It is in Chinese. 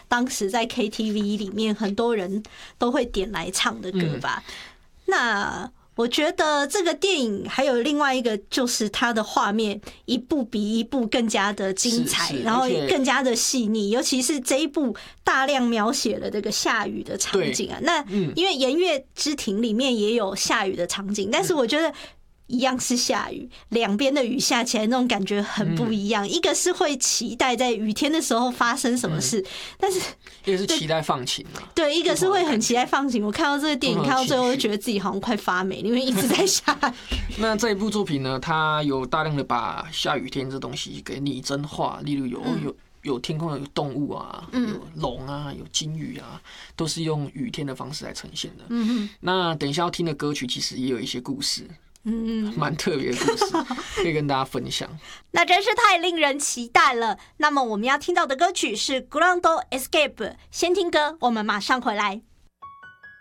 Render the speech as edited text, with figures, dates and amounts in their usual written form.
当时在 KTV 里面很多人都会点来唱的歌吧。那我觉得这个电影还有另外一个，就是它的画面一部比一部更加的精彩，然后更加的细腻，尤其是这一部大量描写了这个下雨的场景啊。那因为《盐月之庭》里面也有下雨的场景，但是我觉得一样是下雨，两边的雨下起来那种感觉很不一样。一个是会期待在雨天的时候发生什么事，但是一个是期待放晴啊。 对，一个是会很期待放晴。我看到这个电影看到最后，就觉得自己好像快发霉，因为一直在下雨。 那这一部作品呢，它有大量的把下雨天这东西给拟真化，例如有天空有动物啊，有龙啊，有金鱼啊，都是用雨天的方式来呈现的。那等一下要听的歌曲其实也有一些故事。蛮特别的故事，可以跟大家分享。 那真是太令人期待了。那么我们要听到的歌曲是《Grand Escape》，先听歌，我们马上回来。